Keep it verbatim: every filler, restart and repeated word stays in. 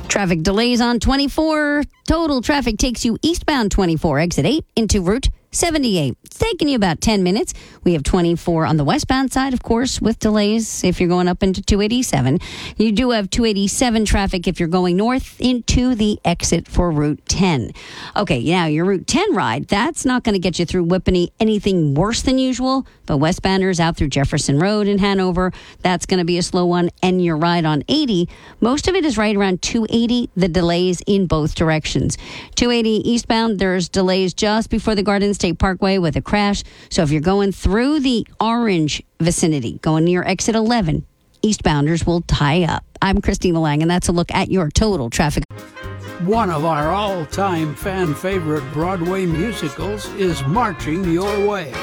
Traffic delays on twenty-four. Total traffic takes you eastbound twenty-four, exit eight, into Route seventy-eight. It's taking you about ten minutes. We have twenty-four on the westbound side, of course, with delays if you're going up into two eighty-seven. You do have two eighty-seven traffic if you're going north into the exit for Route ten. Okay, now your Route ten ride, that's not going to get you through Whippany anything worse than usual, but westbounders out through Jefferson Road in Hanover, that's going to be a slow one. And your ride on eighty, most of it is right around two eighty, the delays in both directions. two eighty eastbound, there's delays just before the Garden State Parkway with a crash. So if you're going through the orange vicinity, going near exit eleven, eastbounders will tie up. I'm Christina Lang, and that's a look at your total traffic. One of our all-time fan favorite Broadway musicals is marching your way.